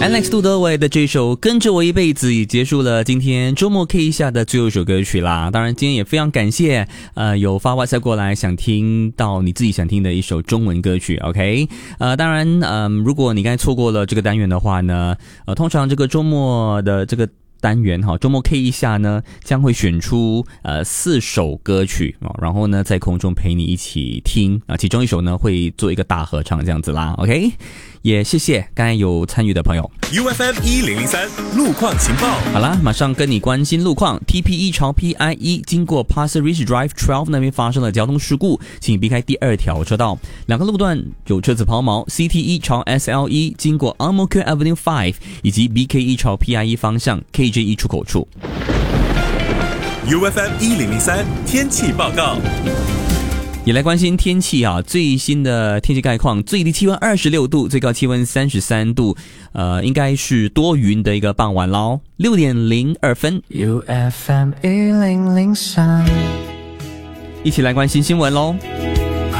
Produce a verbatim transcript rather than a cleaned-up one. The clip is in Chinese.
Alex 杜德伟的这首《跟着我一辈子》也结束了今天周末 K 一下的最后一首歌曲啦。当然今天也非常感谢呃有发 WhatsApp 过来想听到你自己想听的一首中文歌曲 OK。 呃当然嗯、呃，如果你刚才错过了这个单元的话呢，呃通常这个周末的这个单元哈，周末 K 一下呢将会选出呃四首歌曲、哦、然后呢在空中陪你一起听啊，其中一首呢会做一个大合唱这样子啦 OK。 也谢谢刚才有参与的朋友。 U F M 一零零三路况情报。 好啦，马上跟你关心路况。 T P 一 朝 P I 一 经过 Pasir Ris Drive 十二那边发生了交通事故，请避开第二条车道，两个路段有车子抛锚。 C T 一 朝 S L 一 经过 Ang Mo Kio Avenue 五以及 B K 一 朝 P I 一 方向 K J 一 出口处。 U F M 一零零三天气报告。 也来关心天气啊，最新的天气概况，最低气温二十六度，最高气温三十三度，呃，应该是多云的一个傍晚咯。六点零二分 U F M 一零零三， 一起来关心新闻咯。